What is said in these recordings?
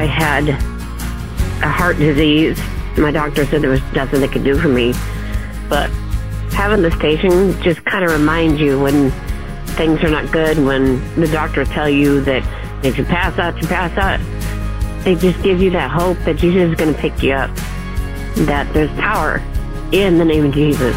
I had a heart disease. My doctor said there was nothing they could do for me. But having the station just kind of reminds you when things are not good, when the doctors tell you that if you pass out, you pass out. They just give you that hope that Jesus is going to pick you up, that there's power in the name of Jesus.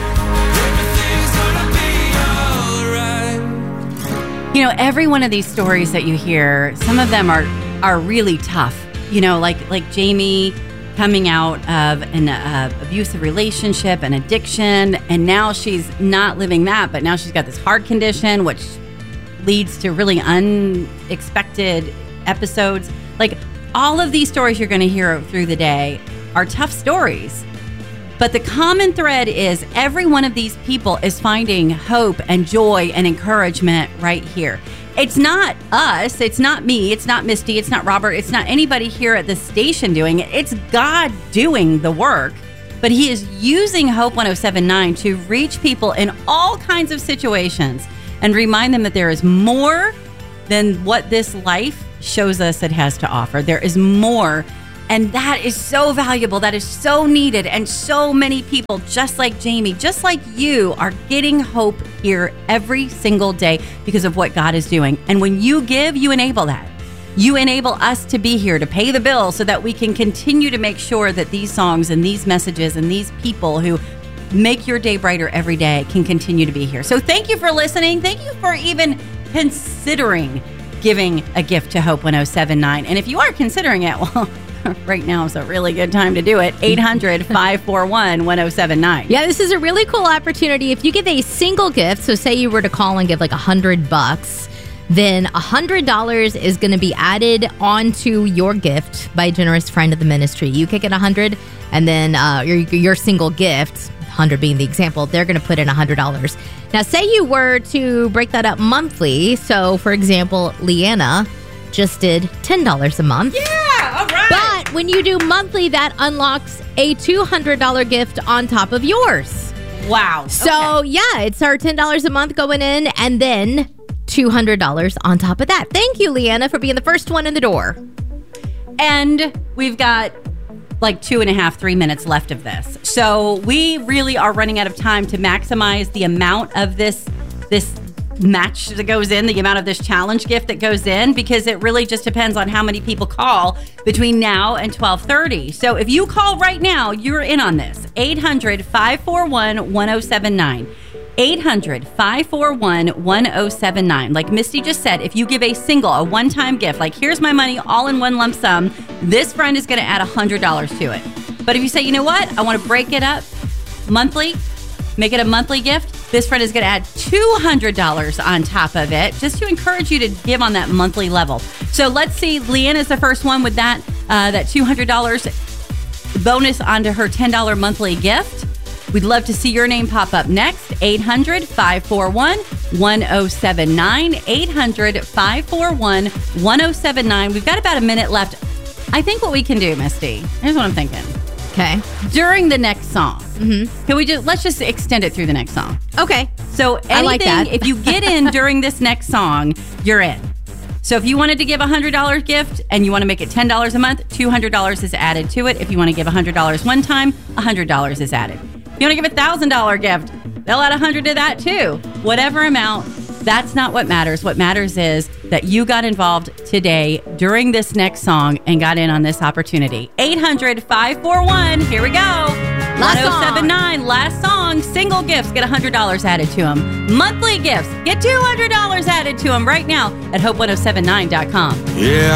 You know, every one of these stories that you hear, some of them are really tough. You know, like Jamie coming out of an abusive relationship, an addiction, and now she's not living that, but now she's got this heart condition, which leads to really unexpected episodes. Like, all of these stories you're going to hear through the day are tough stories. But the common thread is every one of these people is finding hope and joy and encouragement right here. It's not us. It's not me. It's not Misty. It's not Robert. It's not anybody here at the station doing it. It's God doing the work. But he is using Hope 107.9 to reach people in all kinds of situations and remind them that there is more than what this life shows us it has to offer. There is more. And that is so valuable. That is so needed. And so many people, just like Jamie, just like you, are getting hope here every single day because of what God is doing. And when you give, you enable that. You enable us to be here to pay the bill so that we can continue to make sure that these songs and these messages and these people who make your day brighter every day can continue to be here. So thank you for listening. Thank you for even considering giving a gift to Hope 107.9. And if you are considering it, well, right now is a really good time to do it. 800-541-1079. Yeah, this is a really cool opportunity. If you give a single gift, so say you were to call and give like $100, then $100 is going to be added onto your gift by a generous friend of the ministry. You kick in $100, and then your single gift, 100 being the example, they're going to put in $100. Now, say you were to break that up monthly. So, for example, Leanna just did $10 a month. Yeah, all right. But when you do monthly, that unlocks a $200 gift on top of yours. Wow. So, yeah, it's our $10 a month going in, and then $200 on top of that. Thank you, Leanna, for being the first one in the door. And we've got like 2.5-3 minutes left of this. So we really are running out of time to maximize the amount of this match that goes in, the amount of this challenge gift that goes in, because it really just depends on how many people call between now and 12:30. So if you call right now, you're in on this. 800-541-1079. 800-541-1079. Like Misty just said, if you give a one-time gift, like here's my money all in one lump sum, this friend is going to add $100 to it. But if you say, you know what, I want to break it up monthly, make it a monthly gift, this friend is going to add $200 on top of it, just to encourage you to give on that monthly level. So let's see, Leanne is the first one with that $200 bonus onto her $10 monthly gift. We'd love to see your name pop up next. 800-541-1079. 800-541-1079. We've got about a minute left. I think what we can do, Misty, here's what I'm thinking. Okay. During the next song, can we let's just extend it through the next song. Okay. So anything, I like that. If you get in during this next song, you're in. So if you wanted to give a $100 gift and you want to make it $10 a month, $200 is added to it. If you want to give $100 one time, $100 is added. If you want to give a $1,000 gift, they'll add $100 to that too. Whatever amount, that's not what matters. What matters is that you got involved today during this next song and got in on this opportunity. 800-541, here we go. 1079, last song. Single gifts, get $100 added to them. Monthly gifts, get $200 added to them right now at hope1079.com. Yeah.